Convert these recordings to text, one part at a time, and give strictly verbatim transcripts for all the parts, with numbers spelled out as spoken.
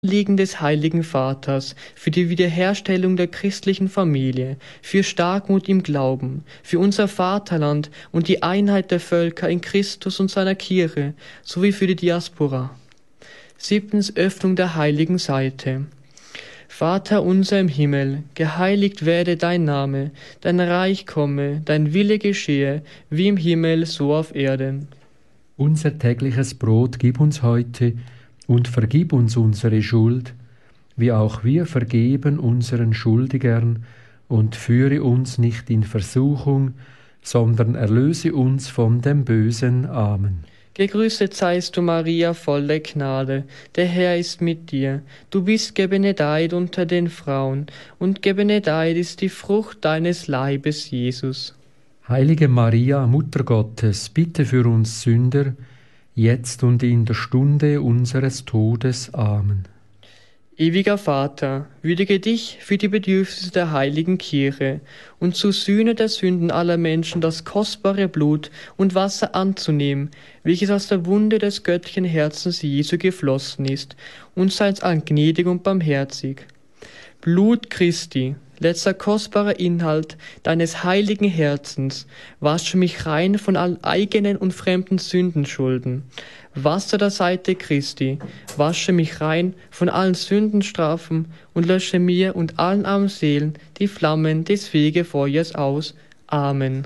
Anliegen des Heiligen Vaters, für die Wiederherstellung der christlichen Familie, für Starkmut im Glauben, für unser Vaterland und die Einheit der Völker in Christus und seiner Kirche, sowie für die Diaspora. Siebtens, Öffnung der heiligen Seite. Vater unser im Himmel, geheiligt werde dein Name, dein Reich komme, dein Wille geschehe, wie im Himmel, so auf Erden. Unser tägliches Brot gib uns heute und vergib uns unsere Schuld, wie auch wir vergeben unseren Schuldigern, und führe uns nicht in Versuchung, sondern erlöse uns von dem Bösen. Amen. Gegrüßet seist du, Maria, volle Gnade, der Herr ist mit dir. Du bist gebenedeit unter den Frauen, und gebenedeit ist die Frucht deines Leibes, Jesus. Heilige Maria, Mutter Gottes, bitte für uns Sünder, jetzt und in der Stunde unseres Todes. Amen. Ewiger Vater, würdige dich für die Bedürfnisse der heiligen Kirche und zur Sühne der Sünden aller Menschen das kostbare Blut und Wasser anzunehmen, welches aus der Wunde des göttlichen Herzens Jesu geflossen ist, und sei uns gnädig und barmherzig. Blut Christi, letzter kostbarer Inhalt deines heiligen Herzens, wasche mich rein von allen eigenen und fremden Sündenschulden. Wasser der Seite Christi, wasche mich rein von allen Sündenstrafen und lösche mir und allen armen Seelen die Flammen des Fegefeuers aus. Amen.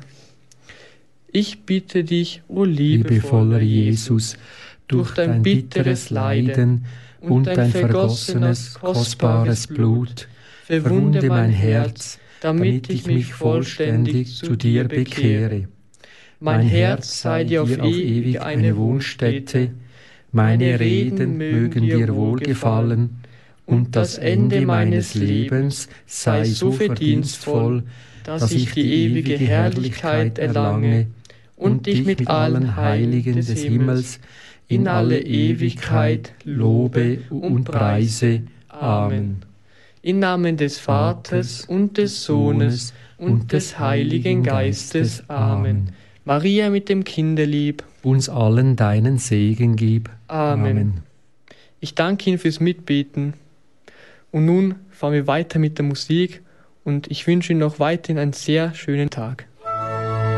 Ich bitte dich, o liebevoller Jesus, durch dein bitteres Leiden und dein vergossenes, kostbares Blut, verwunde mein Herz, damit ich mich vollständig zu dir bekehre. Mein Herz sei dir auf ewig eine Wohnstätte, meine Reden mögen dir wohlgefallen, und das Ende meines Lebens sei so verdienstvoll, dass ich die ewige Herrlichkeit erlange und dich mit allen Heiligen des Himmels in alle Ewigkeit lobe und preise. Amen. Im Namen des Vaters und des Sohnes und des Heiligen Geistes. Amen. Maria mit dem Kinderlieb, uns allen deinen Segen gib. Amen. Amen. Ich danke Ihnen fürs Mitbeten. Und nun fahren wir weiter mit der Musik und ich wünsche Ihnen noch weiterhin einen sehr schönen Tag.